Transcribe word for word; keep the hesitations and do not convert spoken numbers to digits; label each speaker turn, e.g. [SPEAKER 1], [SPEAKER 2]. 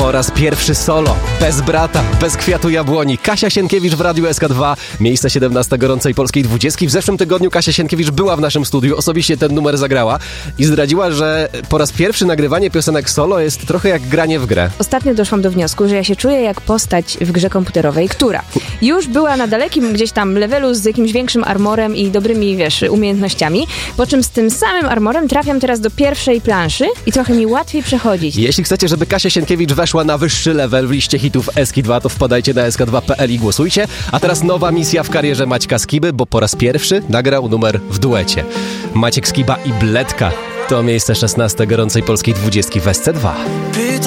[SPEAKER 1] Po raz pierwszy solo, bez brata, bez kwiatu jabłoni. Kasia Sienkiewicz w Radiu S K dwa, miejsce siedemnaste gorącej polskiej dwudziestki. W zeszłym tygodniu Kasia Sienkiewicz była w naszym studiu, osobiście ten numer zagrała i zdradziła, że po raz pierwszy nagrywanie piosenek solo jest trochę jak granie w grę.
[SPEAKER 2] Ostatnio doszłam do wniosku, że ja się czuję jak postać w grze komputerowej, która już była na dalekim gdzieś tam levelu z jakimś większym armorem i dobrymi, wiesz, umiejętnościami, po czym z tym samym armorem trafiam teraz do pierwszej planszy i trochę mi łatwiej przechodzić.
[SPEAKER 1] Jeśli chcecie, żeby Kasia Sienkiewicz weszła na wyższy level w liście hitów S K dwa, to wpadajcie na S K dwa kropka P L i głosujcie. A teraz nowa misja w karierze Maćka Skiby, bo po raz pierwszy nagrał numer w duecie. Maciek Skiba i Bledka to miejsce szesnaste gorącej polskiej dwudziestki w S C dwa.